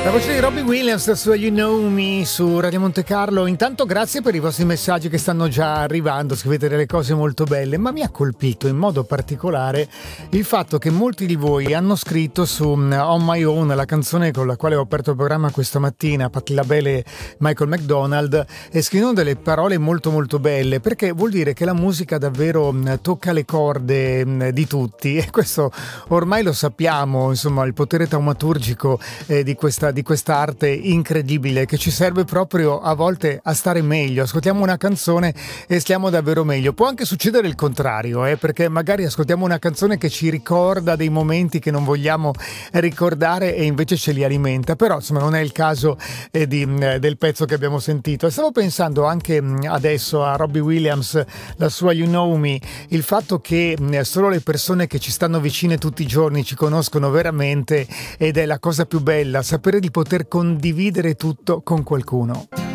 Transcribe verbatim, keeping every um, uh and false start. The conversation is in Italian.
La voce di Robbie Williams su You Know Me su Radio Monte Carlo. Intanto grazie per i vostri messaggi che stanno già arrivando, scrivete delle cose molto belle, ma mi ha colpito in modo particolare il fatto che molti di voi hanno scritto su On My Own, la canzone con la quale ho aperto il programma questa mattina, Patti LaBelle e Michael McDonald, e scrivono delle parole molto molto belle, perché vuol dire che la musica davvero tocca le corde di tutti, e questo ormai lo sappiamo, insomma, il potere taumaturgico eh, di questa di questa arte incredibile che ci serve proprio a volte a stare meglio. Ascoltiamo una canzone e stiamo davvero meglio. Può anche succedere il contrario, eh, perché magari ascoltiamo una canzone che ci ricorda dei momenti che non vogliamo ricordare e invece ce li alimenta, però insomma non è il caso eh, di, eh, del pezzo che abbiamo sentito. E stavo pensando anche mh, adesso a Robbie Williams, la sua You Know Me, il fatto che mh, solo le persone che ci stanno vicine tutti i giorni ci conoscono veramente, ed è la cosa più bella, sapere di poter condividere tutto con qualcuno.